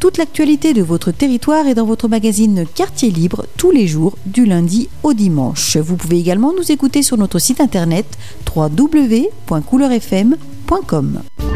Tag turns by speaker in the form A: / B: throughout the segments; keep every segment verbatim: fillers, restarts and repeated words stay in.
A: toute l'actualité de votre territoire est dans votre magazine Quartier Libre tous les jours du lundi au dimanche. Vous pouvez également nous écouter sur notre site internet w w w point couleur f m point com.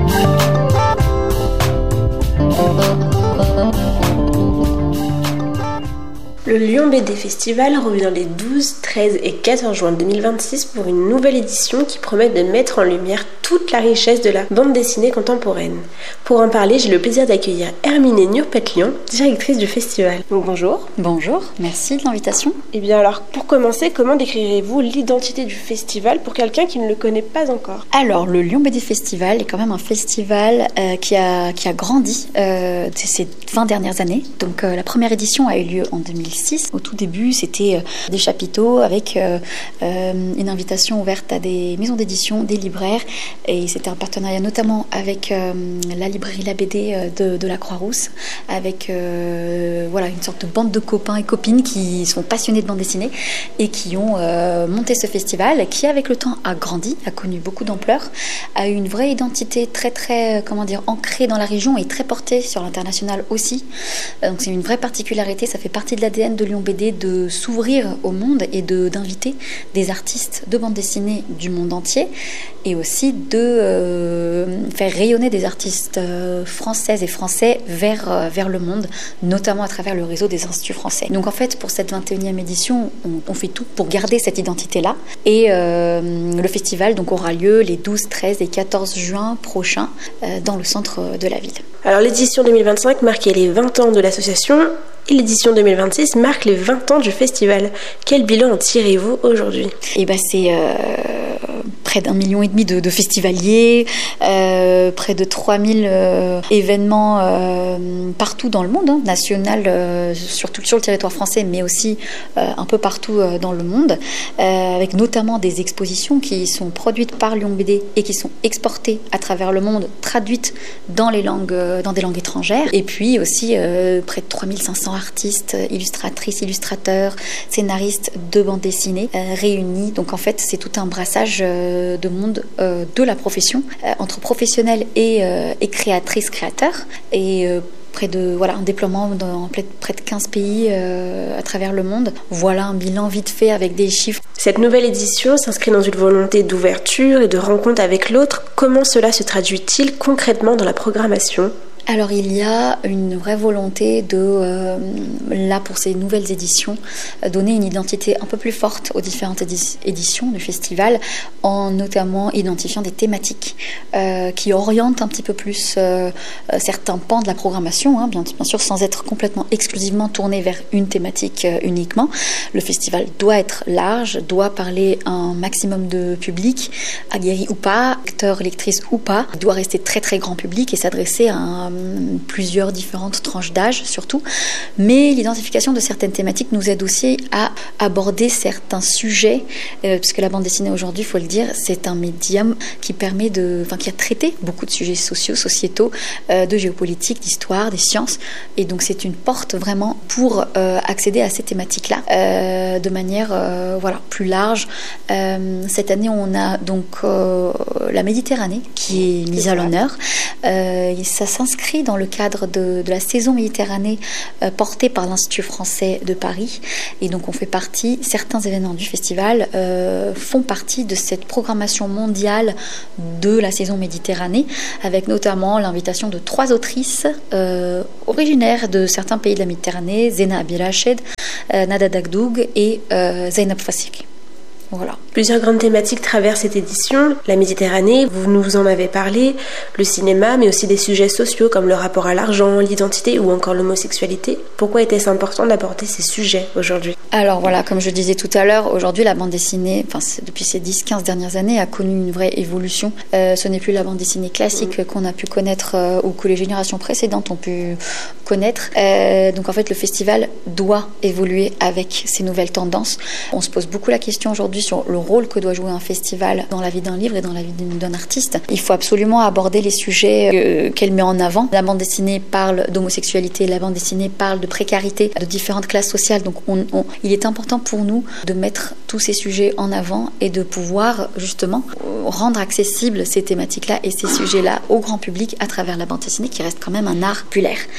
B: Le Lyon B D Festival revient les douze, treize et quatorze juin deux mille vingt-six pour une nouvelle édition qui promet de mettre en lumière toute la richesse de la bande dessinée contemporaine. Pour en parler, j'ai le plaisir d'accueillir Herminé Nurpetlian, directrice du festival. Donc bonjour.
C: Bonjour, merci de l'invitation.
B: Et bien alors, pour commencer, comment décrirez-vous l'identité du festival pour quelqu'un qui ne le connaît pas encore ?
C: Alors, le Lyon B D Festival est quand même un festival euh, qui, a, qui a grandi euh, ces vingt dernières années. Donc euh, la première édition a eu lieu en deux mille six. Au tout début, c'était euh, des chapiteaux avec euh, euh, une invitation ouverte à des maisons d'édition, des libraires. Et c'était un partenariat notamment avec euh, la librairie La B D de, de la Croix-Rousse, avec euh, voilà, une sorte de bande de copains et copines qui sont passionnés de bande dessinée et qui ont euh, monté ce festival qui, avec le temps, a grandi, a connu beaucoup d'ampleur, a eu une vraie identité très, très, comment dire, ancrée dans la région et très portée sur l'international aussi. Donc c'est une vraie particularité, ça fait partie de l'A D N de Lyon B D de s'ouvrir au monde et de, d'inviter des artistes de bande dessinée du monde entier et aussi de euh, faire rayonner des artistes euh, françaises et français vers, euh, vers le monde, notamment à travers le réseau des instituts français. Donc en fait, pour cette vingt et unième édition, on, on fait tout pour garder cette identité-là. Et euh, le festival donc, aura lieu les douze, treize et quatorze juin prochains euh, dans le centre de la ville.
B: Alors l'édition deux mille vingt-cinq marquait les vingt ans de l'association et l'édition deux mille vingt-six marque les vingt ans du festival. Quel bilan en tirez-vous aujourd'hui ?
C: Eh ben c'est euh, près d'un million et demi de, de festivaliers, euh, près de trois mille euh, événements euh, partout dans le monde, hein, national, euh, surtout sur le territoire français, mais aussi euh, un peu partout euh, dans le monde, euh, avec notamment des expositions qui sont produites par Lyon B D et qui sont exportées à travers le monde, traduites dans les langues, euh, dans des langues étrangères, et puis aussi euh, près de trois mille cinq cents artistes, illustratrices, illustrateurs, scénaristes de bande dessinée euh, réunis. Donc en fait, c'est tout un brassage euh, de monde euh, de la profession, euh, entre professionnels et, euh, et créatrices, créateurs, et euh, près de voilà un déploiement dans près de quinze pays euh, à travers le monde. Voilà un bilan vite fait avec des chiffres.
B: Cette nouvelle édition s'inscrit dans une volonté d'ouverture et de rencontre avec l'autre. Comment cela se traduit-il concrètement dans la programmation ?
C: Alors il y a une vraie volonté de, euh, là pour ces nouvelles éditions, donner une identité un peu plus forte aux différentes édi- éditions du festival, en notamment identifiant des thématiques euh, qui orientent un petit peu plus euh, certains pans de la programmation, hein, bien, bien sûr sans être complètement exclusivement tourné vers une thématique euh, uniquement. Le festival doit être large, doit parler à un maximum de public, aguerri ou pas, lecteurs, lectrices ou pas. Il doit rester très très grand public et s'adresser à un plusieurs différentes tranches d'âge surtout, mais l'identification de certaines thématiques nous aide aussi à aborder certains sujets, euh, puisque la bande dessinée aujourd'hui, il faut le dire, c'est un médium qui permet de, enfin qui a traité beaucoup de sujets sociaux, sociétaux, euh, de géopolitique, d'histoire, des sciences, et donc c'est une porte vraiment pour euh, accéder à ces thématiques-là euh, de manière euh, voilà plus large. Euh, cette année, on a donc euh, la Méditerranée qui est mise à l'honneur. Euh, ça s'inscrit dans le cadre de, de la saison Méditerranée euh, portée par l'Institut français de Paris. Et donc on fait partie, certains événements du festival euh, font partie de cette programmation mondiale de la saison Méditerranée, avec notamment l'invitation de trois autrices euh, originaires de certains pays de la Méditerranée, Zena Abilached, euh, Nada Dagdoug et euh, Zainab Fassik. Voilà.
B: Plusieurs grandes thématiques traversent cette édition. La Méditerranée, vous nous en avez parlé, le cinéma, mais aussi des sujets sociaux comme le rapport à l'argent, l'identité ou encore l'homosexualité. Pourquoi était-ce important d'aborder ces sujets aujourd'hui ?
C: Alors voilà, comme je disais tout à l'heure, aujourd'hui la bande dessinée, enfin depuis ces dix quinze dernières années, a connu une vraie évolution. Euh, ce n'est plus la bande dessinée classique mmh. qu'on a pu connaître euh, ou que les générations précédentes ont pu connaître. Euh, donc en fait, le festival doit évoluer avec ces nouvelles tendances. On se pose beaucoup la question aujourd'hui sur le rôle que doit jouer un festival dans la vie d'un livre et dans la vie d'un artiste. Il faut absolument aborder les sujets euh, qu'elle met en avant. La bande dessinée parle d'homosexualité, la bande dessinée parle de précarité, de différentes classes sociales. Donc on, on, il est important pour nous de mettre tous ces sujets en avant et de pouvoir justement rendre accessibles ces thématiques-là et ces sujets-là au grand public à travers la bande dessinée qui reste quand même un art populaire. Donc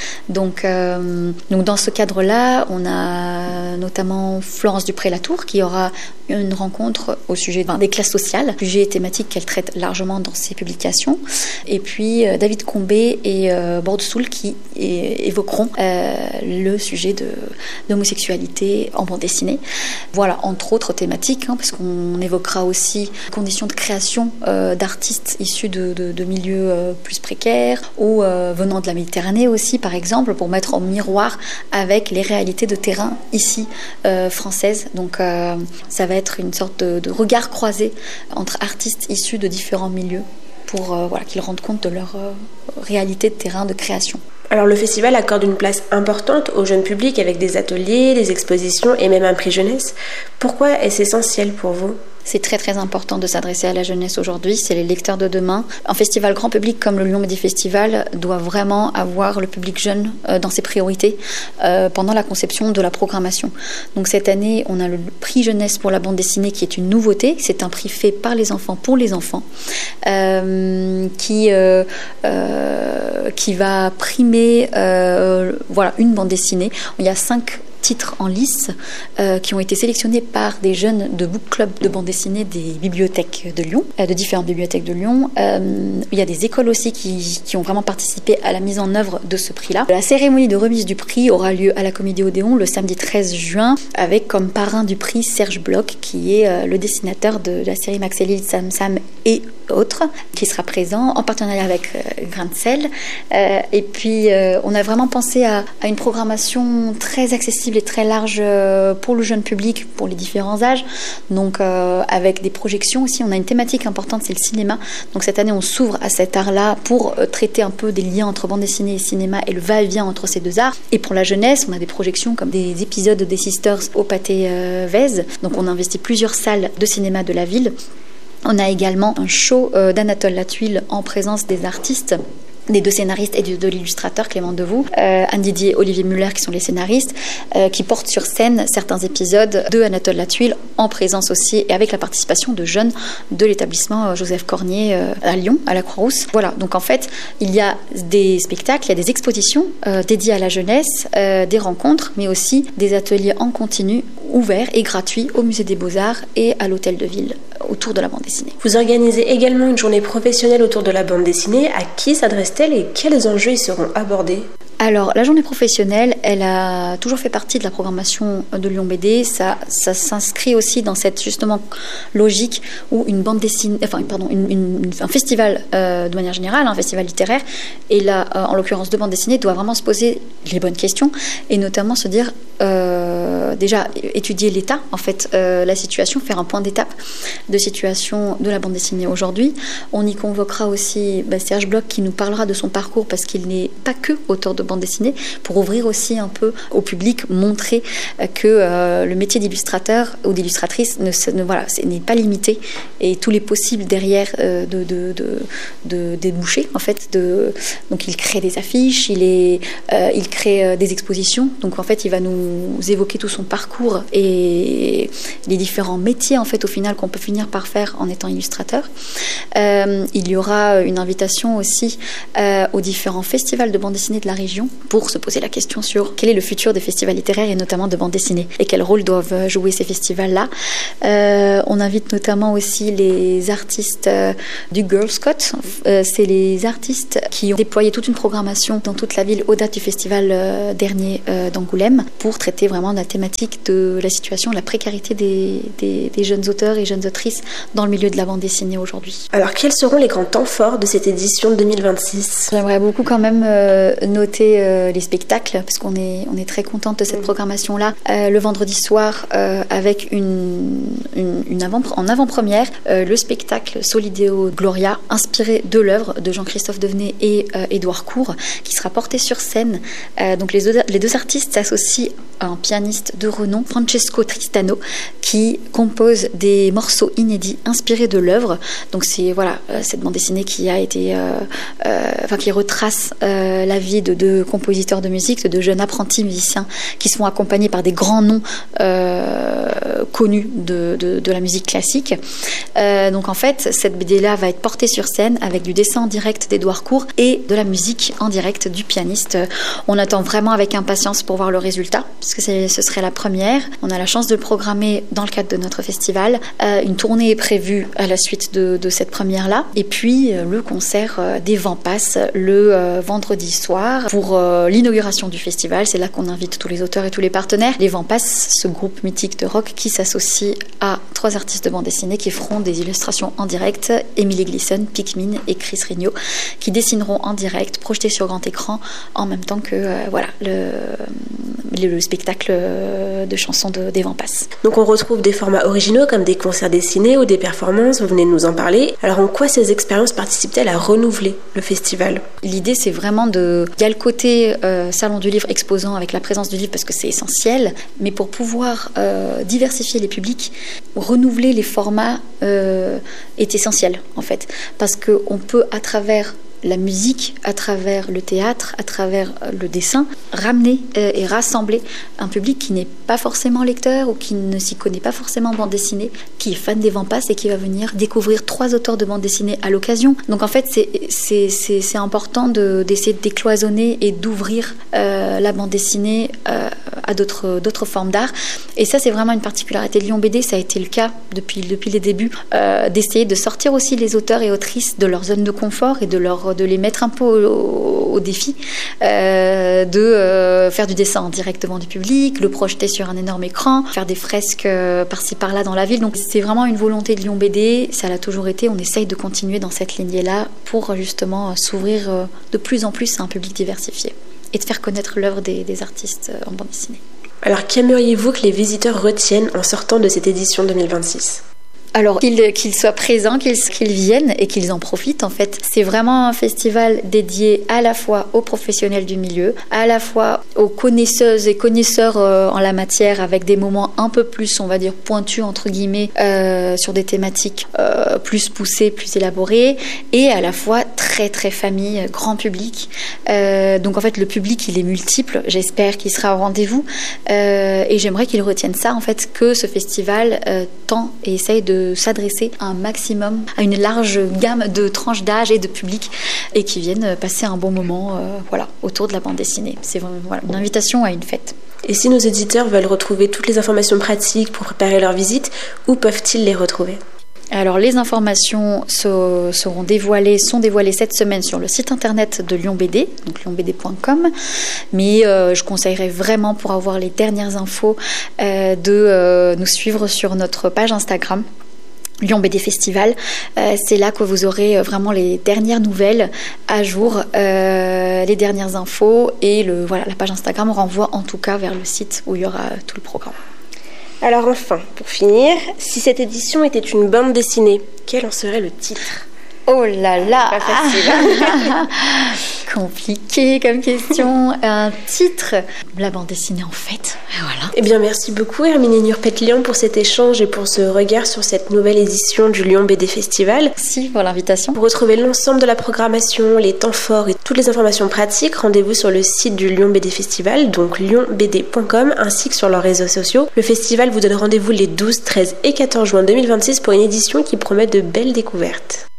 C: Donc, euh, donc dans ce cadre-là, on a notamment Florence Dupré-Latour qui aura une rencontre au sujet enfin, des classes sociales, sujet thématique qu'elle traite largement dans ses publications. Et puis euh, David Combé et euh, Bordesoul qui é- évoqueront euh, le sujet de l'homosexualité en bande dessinée. Voilà, entre autres thématiques, hein, parce qu'on évoquera aussi conditions de création euh, d'artistes issus de, de, de milieux euh, plus précaires ou euh, venant de la Méditerranée aussi, par exemple, pour mettre en miroir avec les réalités de terrain ici euh, françaises. Donc euh, ça va être une sorte de, de regard croisé entre artistes issus de différents milieux pour euh, voilà, qu'ils rendent compte de leur euh, réalité de terrain de création.
B: Alors le festival accorde une place importante au jeune public avec des ateliers, des expositions et même un prix jeunesse. Pourquoi est-ce essentiel pour vous ?
C: C'est très très important de s'adresser à la jeunesse aujourd'hui, c'est les lecteurs de demain. Un festival grand public comme le Lyon B D Festival doit vraiment avoir le public jeune euh, dans ses priorités euh, pendant la conception de la programmation. Donc cette année, on a le prix jeunesse pour la bande dessinée qui est une nouveauté. C'est un prix fait par les enfants pour les enfants euh, qui, euh, euh, qui va primer euh, voilà, une bande dessinée. Il y a cinq titres en lice euh, qui ont été sélectionnés par des jeunes de book club de bande dessinée des bibliothèques de Lyon, euh, de différentes bibliothèques de Lyon. Euh, il y a des écoles aussi qui, qui ont vraiment participé à la mise en œuvre de ce prix-là. La cérémonie de remise du prix aura lieu à la Comédie Odéon le samedi treize juin avec comme parrain du prix Serge Bloch qui est euh, le dessinateur de la série Max et Lily, Sam Sam et autres, qui sera présent en partenariat avec euh, Grain de Sel. Euh, et puis euh, on a vraiment pensé à, à une programmation très accessible et très large euh, pour le jeune public, pour les différents âges. Donc euh, avec des projections aussi, on a une thématique importante, c'est le cinéma. Donc cette année, on s'ouvre à cet art-là pour euh, traiter un peu des liens entre bande dessinée et cinéma et le va-et-vient entre ces deux arts. Et pour la jeunesse, on a des projections comme des épisodes des Sisters au Pâté euh, Vèze. Donc on a investi plusieurs salles de cinéma de la ville. On a également un show euh, d'Anatole Latuile en présence des artistes, des deux scénaristes et de, de l'illustrateur Clément Devoux, euh, Anne Didier et Olivier Muller qui sont les scénaristes, euh, qui portent sur scène certains épisodes de Anatole Latuile en présence aussi et avec la participation de jeunes de l'établissement euh, Joseph Cornier euh, à Lyon, à la Croix-Rousse. Voilà, donc en fait, il y a des spectacles, il y a des expositions euh, dédiées à la jeunesse, euh, des rencontres, mais aussi des ateliers en continu ouverts et gratuits au Musée des Beaux-Arts et à l'Hôtel de Ville autour de la bande dessinée.
B: Vous organisez également une journée professionnelle autour de la bande dessinée. À qui s'adresse-t-elle et quels enjeux y seront abordés ?
C: Alors, la journée professionnelle, elle a toujours fait partie de la programmation de Lyon B D. Ça, ça s'inscrit aussi dans cette, justement, logique où une bande dessinée, enfin, pardon, une, une, un festival euh, de manière générale, un festival littéraire, et là, euh, en l'occurrence de bande dessinée, doit vraiment se poser les bonnes questions et notamment se dire, euh, déjà, étudier l'état, en fait, euh, la situation, faire un point d'étape de situation de la bande dessinée aujourd'hui. On y convoquera aussi bah, Serge Bloch qui nous parlera de son parcours parce qu'il n'est pas que auteur de bande dessinée, pour ouvrir aussi un peu au public, montrer que euh, le métier d'illustrateur ou d'illustratrice ne, ne, voilà, n'est pas limité et tous les possibles derrière euh, de, de, de, de déboucher en fait. De, donc il crée des affiches, il, est, euh, il crée euh, des expositions, donc en fait il va nous évoquer tout son parcours et les différents métiers en fait au final qu'on peut finir par faire en étant illustrateur. Euh, il y aura une invitation aussi euh, aux différents festivals de bande dessinée de la région pour se poser la question sur quel est le futur des festivals littéraires et notamment de bande dessinée et quel rôle doivent jouer ces festivals-là. Euh, on invite notamment aussi les artistes euh, du Girl Scout. Euh, c'est les artistes qui ont déployé toute une programmation dans toute la ville aux dates du festival euh, dernier euh, d'Angoulême pour traiter vraiment de la thématique de la situation, de la précarité des, des, des jeunes auteurs et jeunes autrices dans le milieu de la bande dessinée aujourd'hui.
B: Alors quels seront les grands temps forts de cette édition deux mille vingt-six ?
C: J'aimerais beaucoup quand même euh, noter euh, les spectacles parce qu'on est, on est très contente de cette mmh. programmation-là. Euh, le vendredi soir euh, avec une, une, une avant, en avant-première euh, le spectacle Solideo Gloria inspiré de l'œuvre de Jean-Christophe Devenay et euh, Édouard Cour qui sera porté sur scène. Euh, donc les deux, les deux artistes s'associent à un pianiste pianiste de renom, Francesco Tristano, qui compose des morceaux inédits inspirés de l'œuvre. Donc c'est voilà cette bande dessinée qui a été, euh, euh, enfin qui retrace euh, la vie de deux compositeurs de musique, de deux jeunes apprentis musiciens qui sont accompagnés par des grands noms euh, connus de, de, de la musique classique. Euh, donc en fait, cette B D-là va être portée sur scène avec du dessin en direct d'Édouard Court et de la musique en direct du pianiste. On attend vraiment avec impatience pour voir le résultat, puisque c'est, ce serait la première. On a la chance de le programmer dans le cadre de notre festival. Euh, une tournée est prévue à la suite de, de cette première-là. Et puis euh, le concert euh, des Vents Passent le euh, vendredi soir pour euh, l'inauguration du festival. C'est là qu'on invite tous les auteurs et tous les partenaires. Les Vents Passent, ce groupe mythique de rock qui s'associe à trois artistes de bande dessinée qui feront des illustrations en direct. Emily Gleason, Pikmin et Chris Rigno, qui dessineront en direct, projetés sur grand écran, en même temps que euh, voilà, le, le, le spectacle de chansons de, des Vents Passent.
B: Donc on retrouve des formats originaux comme des concerts dessinés ou des performances, vous venez de nous en parler. Alors en quoi ces expériences participent-elles à renouveler le festival ?
C: L'idée c'est vraiment de... Il y a le côté euh, salon du livre exposant avec la présence du livre parce que c'est essentiel, mais pour pouvoir euh, diversifier les publics, renouveler les formats euh, est essentiel en fait, parce qu'on peut à travers la musique, à travers le théâtre, à travers le dessin, ramener euh, et rassembler un public qui n'est pas forcément lecteur ou qui ne s'y connaît pas forcément en bande dessinée, qui est fan des Vents Passent et qui va venir découvrir trois auteurs de bande dessinée à l'occasion. Donc en fait, c'est, c'est, c'est, c'est important de, d'essayer de décloisonner et d'ouvrir euh, la bande dessinée euh, à d'autres, d'autres formes d'art. Et ça, c'est vraiment une particularité de Lyon B D. Ça a été le cas depuis, depuis les débuts, euh, d'essayer de sortir aussi les auteurs et autrices de leur zone de confort et de leur de les mettre un peu au, au, au défi, euh, de euh, faire du dessin directement du public, le projeter sur un énorme écran, faire des fresques euh, par-ci par-là dans la ville. Donc c'est vraiment une volonté de Lyon B D, ça l'a toujours été, on essaye de continuer dans cette lignée-là pour justement euh, s'ouvrir euh, de plus en plus à un public diversifié et de faire connaître l'œuvre des, des artistes euh, en bande dessinée.
B: Alors qu'aimeriez-vous que les visiteurs retiennent en sortant de cette édition deux mille vingt-six ?
C: Alors qu'ils, qu'ils soient présents, qu'ils, qu'ils viennent et qu'ils en profitent en fait. C'est vraiment un festival dédié à la fois aux professionnels du milieu, à la fois aux connaisseuses et connaisseurs euh, en la matière, avec des moments un peu plus, on va dire, pointus entre guillemets, euh, sur des thématiques euh, plus poussées, plus élaborées, et à la fois très très famille, grand public. Euh, donc en fait le public il est multiple, j'espère qu'il sera au rendez-vous euh, et j'aimerais qu'il retienne ça en fait, que ce festival euh, tend et essaye de s'adresser à un maximum, à une large gamme de tranches d'âge et de public, et qui viennent passer un bon moment euh, voilà, autour de la bande dessinée. C'est vraiment voilà, une invitation à une fête.
B: Et si nos éditeurs veulent retrouver toutes les informations pratiques pour préparer leur visite, où peuvent-ils les retrouver ?
C: Alors les informations se, seront dévoilées, sont dévoilées cette semaine sur le site internet de Lyon B D, donc lyon b d point com. Mais euh, je conseillerais vraiment, pour avoir les dernières infos, euh, de euh, nous suivre sur notre page Instagram. Lyon B D Festival, euh, c'est là que vous aurez vraiment les dernières nouvelles à jour, euh, les dernières infos, et le, voilà, la page Instagram renvoie en tout cas vers le site où il y aura tout le programme.
B: Alors enfin, pour finir, si cette édition était une bande dessinée, quel en serait le titre ?
C: Oh là là,
B: pas facile.
C: Compliqué comme question. Un titre, la bande dessinée en fait. Voilà.
B: Eh bien, merci beaucoup Herminie Nurpet-Lian pour cet échange et pour ce regard sur cette nouvelle édition du Lyon B D Festival.
C: Merci pour l'invitation.
B: Pour retrouver l'ensemble de la programmation, les temps forts et toutes les informations pratiques, rendez-vous sur le site du Lyon B D Festival, donc lyon b d point com, ainsi que sur leurs réseaux sociaux. Le festival vous donne rendez-vous les douze, treize et quatorze juin deux mille vingt-six pour une édition qui promet de belles découvertes.